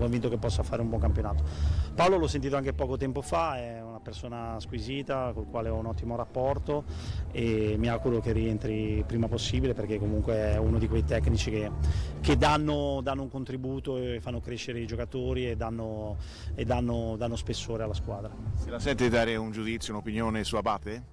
convinto che possa fare un buon campionato. Paolo l'ho sentito anche poco tempo fa, è una persona squisita col quale ho un ottimo rapporto e mi auguro che rientri prima possibile, perché comunque è uno di quei tecnici che danno un contributo e fanno crescere i giocatori e danno spessore alla squadra. Se la sente dare un giudizio, un'opinione su Abate?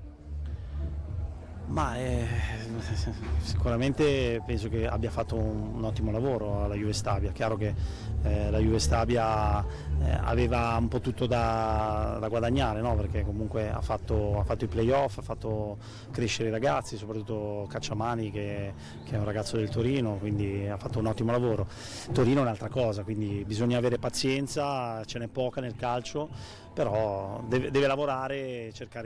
Ma sicuramente penso che abbia fatto un ottimo lavoro alla Juve Stabia. Chiaro che la Juve Stabia aveva un po' tutto da guadagnare, no? Perché comunque ha fatto i playoff, ha fatto crescere i ragazzi, soprattutto Cacciamani che è un ragazzo del Torino, quindi ha fatto un ottimo lavoro. Torino è un'altra cosa, quindi bisogna avere pazienza, ce n'è poca nel calcio, però deve lavorare e cercare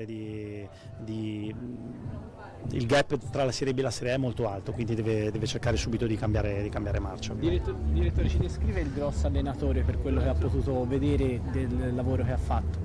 il gap tra la Serie B e la Serie A è molto alto, quindi deve cercare subito di cambiare marcia. Direttore, ci descrive il grosso allenatore per quello che ha potuto vedere del lavoro che ha fatto?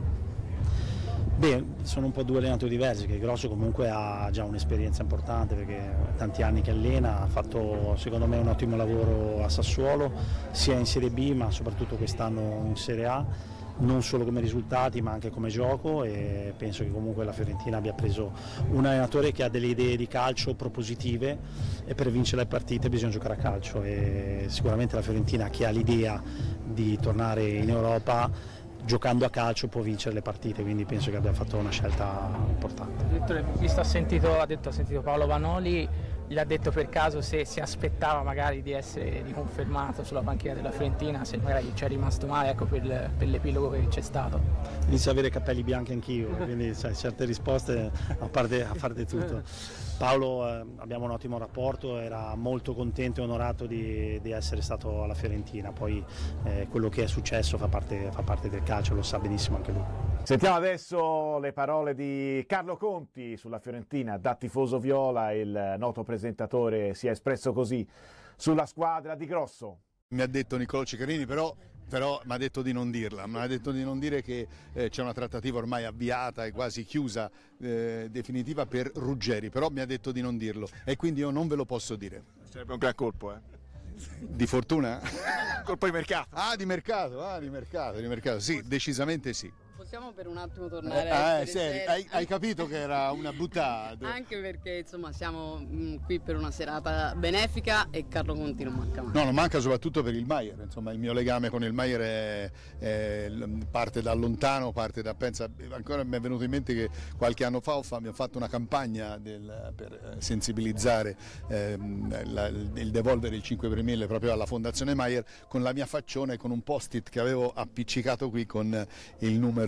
Beh, sono un po' due allenatori diversi, che Grosso comunque ha già un'esperienza importante perché tanti anni che allena, ha fatto secondo me un ottimo lavoro a Sassuolo, sia in Serie B ma soprattutto quest'anno in Serie A, non solo come risultati ma anche come gioco, e penso che comunque la Fiorentina abbia preso un allenatore che ha delle idee di calcio propositive e per vincere le partite bisogna giocare a calcio, e sicuramente la Fiorentina, che ha l'idea di tornare in Europa giocando a calcio, può vincere le partite, quindi penso che abbia fatto una scelta importante. Direttore, ha sentito Paolo Vanoli, gli ha detto per caso se si aspettava magari di essere riconfermato sulla panchina della Fiorentina, se magari ci è rimasto male, ecco, per l'epilogo che c'è stato. Inizio ad avere capelli bianchi anch'io, quindi sai, certe risposte a parte tutto. Paolo, abbiamo un ottimo rapporto, era molto contento e onorato di essere stato alla Fiorentina, poi quello che è successo fa parte del calcio, lo sa benissimo anche lui. Sentiamo adesso le parole di Carlo Conti sulla Fiorentina. Da tifoso viola il noto presentatore si è espresso così sulla squadra di Grosso. Mi ha detto Niccolò Ceccarini, però mi ha detto di non dirla, mi ha detto di non dire che c'è una trattativa ormai avviata e quasi chiusa, definitiva per Ruggeri, però mi ha detto di non dirlo e quindi io non ve lo posso dire. Sarebbe un gran colpo, Di fortuna? Colpo di mercato. Di mercato, sì, decisamente sì. Possiamo per un attimo tornare hai capito che era una buttata? Anche perché insomma siamo qui per una serata benefica e Carlo Conti non manca mai. No, non manca soprattutto per il Maier, insomma il mio legame con il Maier parte da lontano, ancora mi è venuto in mente che qualche anno fa abbiamo fatto una campagna per sensibilizzare il devolvere il 5 per 1000 proprio alla Fondazione Maier, con la mia faccione, con un post-it che avevo appiccicato qui con il numero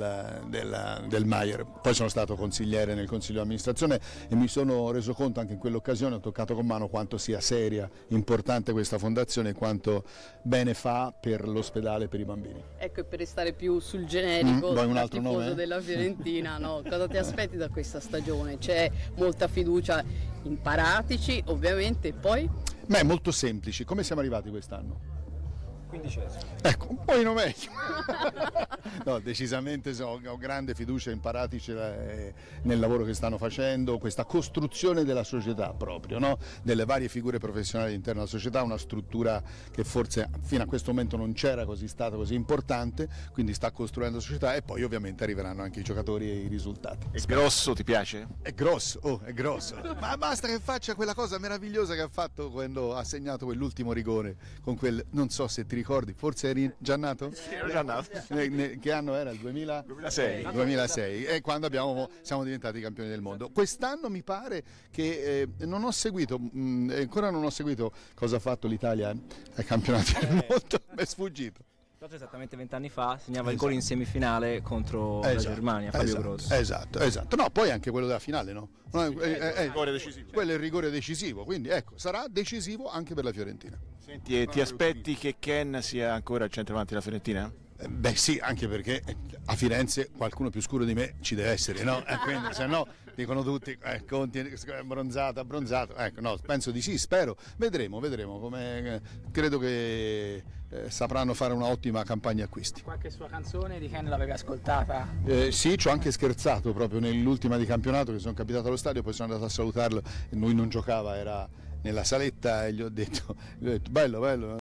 del Maier. Poi sono stato consigliere nel consiglio di amministrazione e mi sono reso conto anche in quell'occasione, ho toccato con mano quanto sia seria, importante questa fondazione e quanto bene fa per l'ospedale per i bambini. Ecco, e per restare più sul generico, vuoi un altro tifoso nome? della Fiorentina, no? Cosa ti aspetti da questa stagione? C'è molta fiducia in Paratici ovviamente, e poi? Ma è molto semplice, come siamo arrivati quest'anno? 15esimo. Ecco, un po' meglio. No, decisamente ho grande fiducia in Paratici nel lavoro che stanno facendo, questa costruzione della società proprio, no? Delle varie figure professionali all'interno della società, una struttura che forse fino a questo momento non c'era stata così importante, quindi sta costruendo la società e poi ovviamente arriveranno anche i giocatori e i risultati. È grosso, ti piace? È grosso, è grosso. Ma basta che faccia quella cosa meravigliosa che ha fatto quando ha segnato quell'ultimo rigore, con quel, non so se ti ricordi, forse eri già nato? Sì, ero già nato. Che anno era? Il 2006. 2006, e quando siamo diventati campioni del mondo. Quest'anno mi pare che non ho seguito, ancora non ho seguito cosa ha fatto l'Italia ai campionati del mondo, mi è sfuggito. Esattamente 20 anni fa segnava il gol in semifinale contro la Germania, Fabio Grosso. Esatto, no, poi anche quello della finale, no? Il rigore decisivo. Quello è il rigore decisivo, quindi ecco, sarà decisivo anche per la Fiorentina. Senti, e ti aspetti che Ken sia ancora al centravanti della Fiorentina? Beh sì, anche perché a Firenze qualcuno più scuro di me ci deve essere, no? Quindi se no dicono tutti Conti è abbronzato, ecco, no, penso di sì, spero, vedremo come credo che sapranno fare un'ottima campagna acquisti. Qualche sua canzone di Ken l'avevi ascoltata? Sì, ci ho anche scherzato proprio nell'ultima di campionato, che sono capitato allo stadio, poi sono andato a salutarlo e lui non giocava, era nella saletta e gli ho detto bello